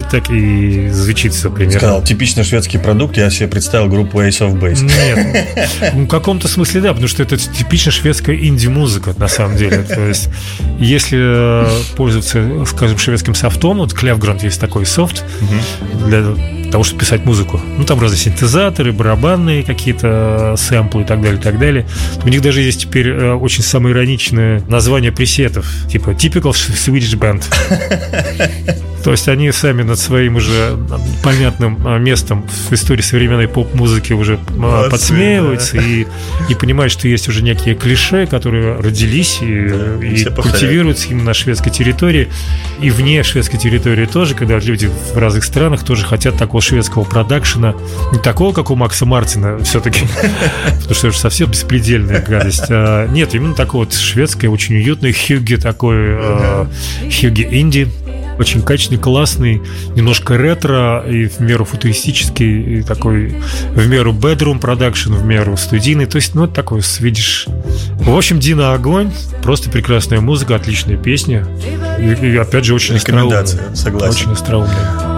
так и звучит все примерно. Сказал, типичный шведский продукт, я себе представил группу Ace of Base. Нет, в каком-то смысле да, потому что это типично шведская инди-музыка, на самом деле. То есть, если пользоваться, скажем, шведским софтом, вот Клевгранд есть такой софт для того, чтобы писать музыку. Ну, там разные синтезаторы, барабанные какие-то сэмплы и так далее, и так далее. У них даже есть теперь очень самоироничное название пресетов, типа Typical Swedish Band. То есть они сами над своим уже понятным местом в истории современной поп-музыки уже подсмеиваются, да. и понимают, что есть уже некие клише, которые родились и культивируются именно на шведской территории и вне шведской территории тоже, когда люди в разных странах тоже хотят такого шведского продакшена, не такого, как у Макса Мартина все-таки, потому что это же совсем беспредельная гадость. Нет, именно такое вот шведское, очень уютное хюгге такой, хюгге инди. Очень качественный, классный, немножко ретро и в меру футуристический, и такой в меру bedroom production, в меру студийный. То есть, ну, это такой Swedish. В общем, Дина огонь, просто прекрасная музыка, отличная песня. И опять же, очень остроумная. Согласен. Очень остроумная.